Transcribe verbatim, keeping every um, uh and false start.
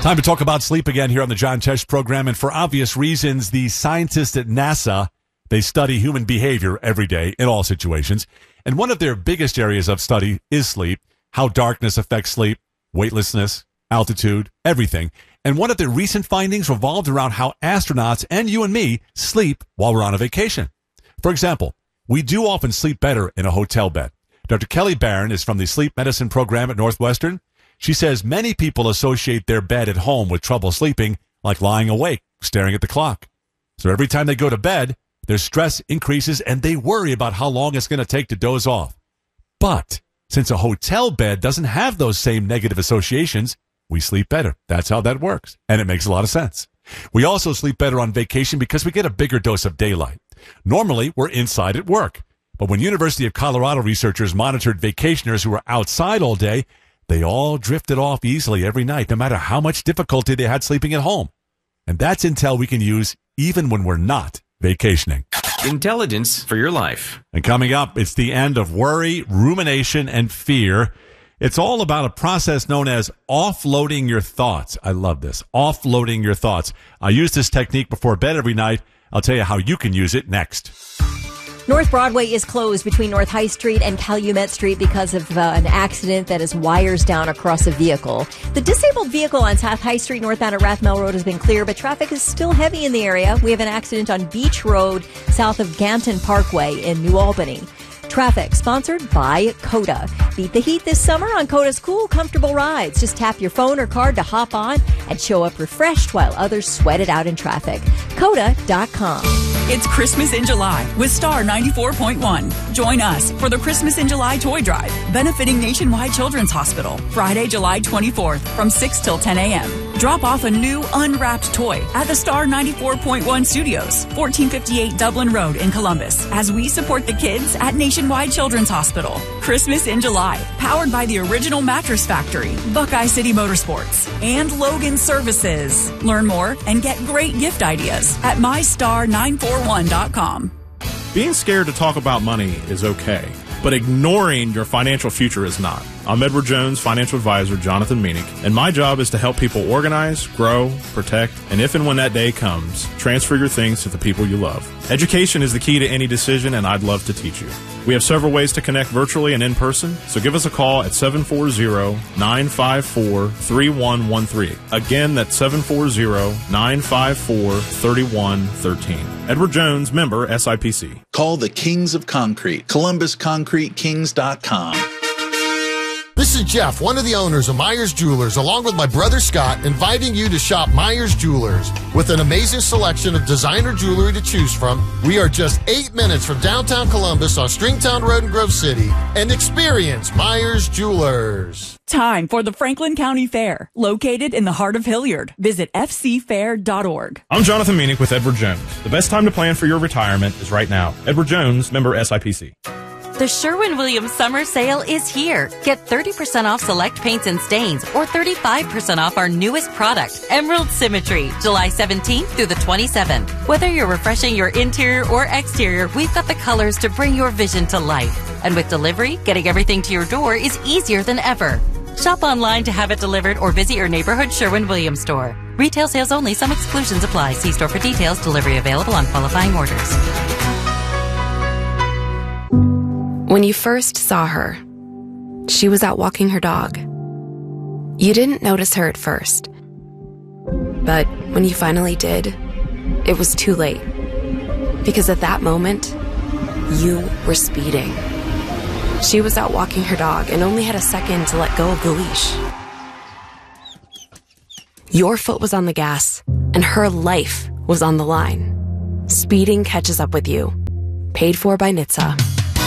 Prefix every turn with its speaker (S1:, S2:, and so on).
S1: Time to talk about sleep again here on the John Tesh program. And for obvious reasons, the scientists at NASA, they study human behavior every day in all situations. And one of their biggest areas of study is sleep, how darkness affects sleep, weightlessness, altitude, everything. And one of their recent findings revolved around how astronauts and you and me sleep while we're on a vacation. For example, we do often sleep better in a hotel bed. Doctor Kelly Barron is from the sleep medicine program at Northwestern. She says many people associate their bed at home with trouble sleeping, like lying awake, staring at the clock. So every time they go to bed, their stress increases and they worry about how long it's going to take to doze off. But since a hotel bed doesn't have those same negative associations, we sleep better. That's how that works. And it makes a lot of sense. We also sleep better on vacation because we get a bigger dose of daylight. Normally, we're inside at work. But when University of Colorado researchers monitored vacationers who were outside all day, they all drifted off easily every night, no matter how much difficulty they had sleeping at home. And that's intel we can use even when we're not vacationing.
S2: Intelligence for your life.
S1: And coming up, it's the end of worry, rumination, and fear. It's all about a process known as offloading your thoughts. I love this. Offloading your thoughts. I use this technique before bed every night. I'll tell you how you can use it next.
S3: North Broadway is closed between North High Street and Calumet Street because of uh, an accident that is wires down across a vehicle. The disabled vehicle on South High Street northbound at Rathmel Road has been clear, but traffic is still heavy in the area. We have an accident on Beach Road south of Ganton Parkway in New Albany. Traffic sponsored by Coda. Beat the heat this summer on Coda's cool, comfortable rides. Just tap your phone or card to hop on and show up refreshed while others sweat it out in traffic. Coda dot com.
S4: It's Christmas in July with Star ninety-four point one. Join us for the Christmas in July toy drive, benefiting Nationwide Children's Hospital, Friday, July twenty-fourth from six till ten a.m. Drop off a new unwrapped toy at the Star ninety-four point one Studios, fourteen fifty-eight Dublin Road in Columbus, as we support the kids at Nationwide Children's Hospital. Christmas in July, powered by the Original Mattress Factory, Buckeye City Motorsports, and Logan Services. Learn more and get great gift ideas at my star nine four one dot com.
S5: Being scared to talk about money is okay, but ignoring your financial future is not. I'm Edward Jones, financial advisor Jonathan Meenick, and my job is to help people organize, grow, protect, and if and when that day comes, transfer your things to the people you love. Education is the key to any decision, and I'd love to teach you. We have several ways to connect virtually and in person, so give us a call at seven four zero, nine five four, three one one three. Again, that's seven four zero, nine five four, three one one three. Edward Jones, member S I P C.
S6: Call the Kings of Concrete, Columbus Concrete Kings dot com.
S7: This is Jeff, one of the owners of Myers Jewelers, along with my brother Scott, inviting you to shop Myers Jewelers. With an amazing selection of designer jewelry to choose from, we are just eight minutes from downtown Columbus on Stringtown Road in Grove City. And experience Myers Jewelers.
S4: Time for the Franklin County Fair, located in the heart of Hilliard. Visit f c fair dot org.
S5: I'm Jonathan Meenick with Edward Jones. The best time to plan for your retirement is right now. Edward Jones, member S I P C.
S8: The Sherwin-Williams Summer Sale is here. Get thirty percent off select paints and stains or thirty-five percent off our newest product, Emerald Symmetry, July seventeenth through the twenty-seventh. Whether you're refreshing your interior or exterior, we've got the colors to bring your vision to life. And with delivery, getting everything to your door is easier than ever. Shop online to have it delivered or visit your neighborhood Sherwin-Williams store. Retail sales only. Some exclusions apply. See store for details. Delivery available on qualifying orders.
S9: When you first saw her, she was out walking her dog. You didn't notice her at first. But when you finally did, it was too late. Because at that moment, you were speeding. She was out walking her dog and only had a second to let go of the leash. Your foot was on the gas, and her life was on the line. Speeding catches up with you. Paid for by N H T S A.